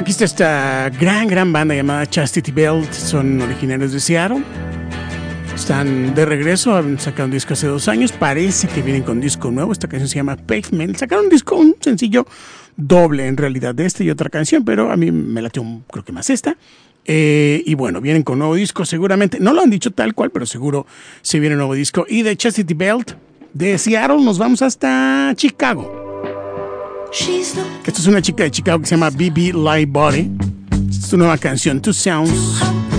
Aquí está esta gran banda llamada Chastity Belt. Son originarios de Seattle. Están de regreso, han sacado un disco hace 2 años. Parece que vienen con disco nuevo. Esta canción se llama Pavement. Sacaron un sencillo doble en realidad de esta y otra canción, pero a mí me late creo que más esta. Y bueno, vienen con nuevo disco seguramente. No lo han dicho tal cual, pero seguro se viene nuevo disco. Y de Chastity Belt, de Seattle, nos vamos hasta Chicago. Esta es una chica de Chicago que se llama Bibi Lightbody. Esta es su nueva canción, Two Sounds.